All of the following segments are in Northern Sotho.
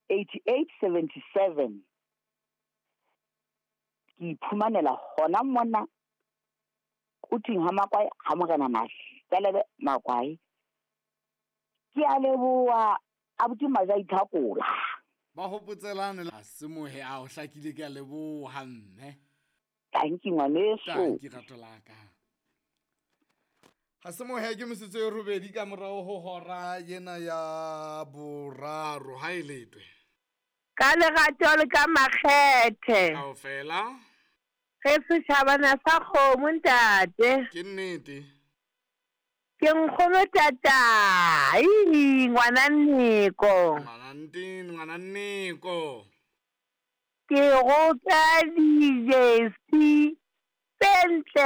8877 ke iphumanela hona mona kuting ha Makwai ha Morena Mahlalebe Makwai ke a leboa abuti Maja Ithakola ba hopotselane la semohe a o hlakile ke a leboha mme thank you ngwaneso ke ratolaka ha semohe ke mositse e robedi ka morao ho hora yena ya boraro ha eletwe ka lerato le ka makgethe kaofela ge setšhabana sa kgomo ntate ke nnete ke nkgono tatai ngwana Nneko ngwana Nneko ke go ka dijesi tsentle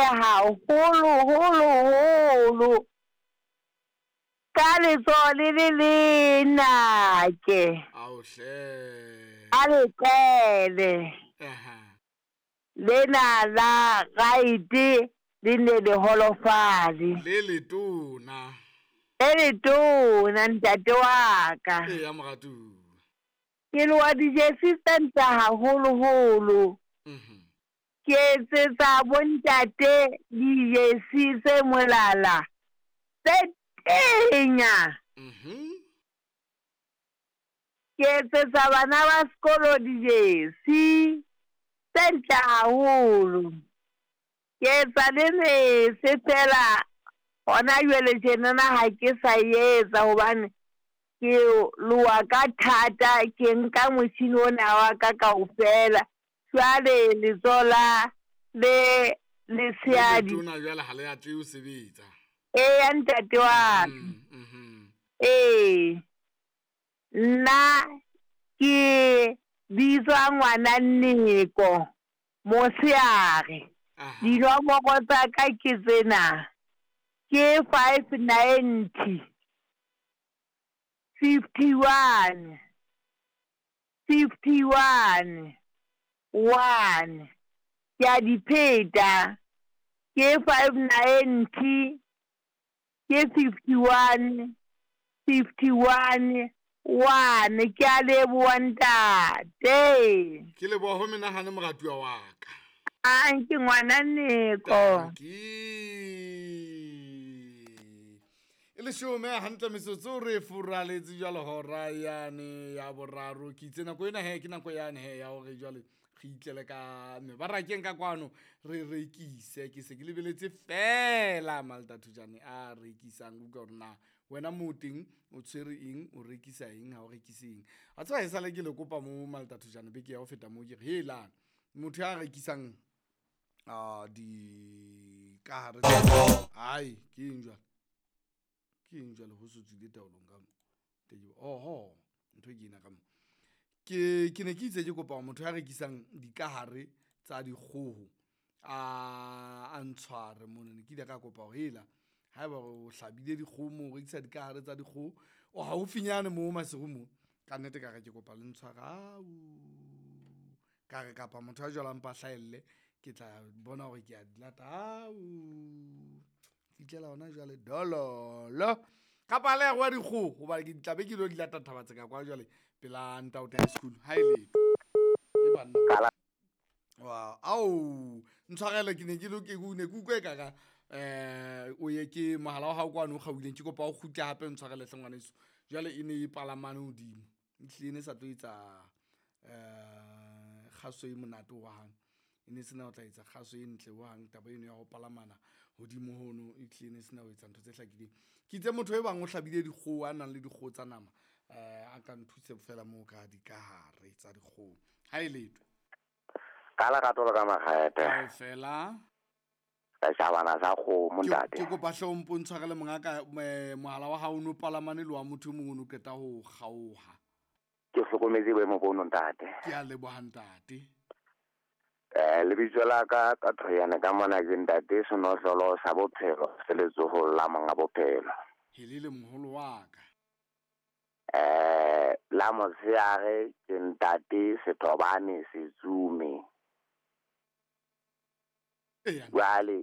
haholo ka letsole le lenake auhle a lekele lena la gaite le ne le holofale le letona ntate wa ka ya mogatu ke le wa dijesi tsentle haholo ke etsetsa bontate dijesi tse molala tse tenya ke etsetsa bana ba sekolo dijesi tse ntle haholo ke etsa le mese fela hona jwale tjenana ha ke sa etsa hobane ke loa ka thata ke nka motšhini ona wa ka kaofela jwale letsola le seadi letona jwale ha le ate o sebetsa ya ntate wa nna ke bitswa ngwana Nneko Moseare dinomoro tsa ka ke tsena ke 590 51 1 ke a dipheta ke 590 ke 51 1 ke a leboa ntate ke leboa ho menahane moratuwa wa ka ke ngwana Nneko e le shome hantle metsotso re furaletse jwale hora yane ya boraro ke itse nako ena ke nako yane ya hore jwale re itlele ka mebarakeng ka kwano re rekise ke se ke lebeletse fela Maltatujane a rekisang utlwa hore na wena moteng o tshwere eng o rekisa eng ha o rekise eng a tswa e sale ke le kopa mo Maltatujane beke ya ho feta mo ke re hela motho ya rekisang di kahare ai ke eng jwale ho sotsile taolong ka mo ntho ke ena ka mo ke ne ke itse ke kopa motho ya rekisang dikahare tsa dikgoho a ntshware mona ne ke ile ka kopa ho hela haeba o hlabile dikgoho mo o rekisa dikahare tsa dikgoho o haufinyane mo Maseru mo ka nnete ka re ke kopa le ntshwara ka re kapa motho a jwalang pa hlaelle ke tla bona hore ke a dilata fitlela hona jwale dololo kapa le wa dikgoho hoba ke tlabe ke lo dilata thabatse ka kwa jwale pela nta o teng school ha ile e banna ntshwarele ke ne ke lo ke ne ke utlwe ka o ye ke mohala wa hao kwane o kgawileng ke kopa o kgutle hape ntshwarele hlengwaneso jwale e ne e palamane hodimo ehlile sa tlo etsa kgaso e monate wa hang ene sena o tla etsa kgaso e ntle wa hang taba eno ya go palamana hodimo hono e tlile sena o etsa ntho tse hlakileng ke itse motho e bang o hlabile dikgoho a nang le dikgoho tsa nama a ka nthuse fela mo ka dikahare tsa dikgoho ha e letwe ka la ka ka makgethe fela shabana sa kgomo ntate ke kopa hlompho ntshwarele mongaka mohala wa hao no palamane le wa motho mongwe no keta ho kgaoha ke hlokometse boemo bono ntate ke a leboha ntate lebitso la ka thoyane ka mona ke ntate Senohlolo sa bophelo se letsoho la manga bophelo helele moholo wa ka la Moseare ke ntate Sethobane Setsume wale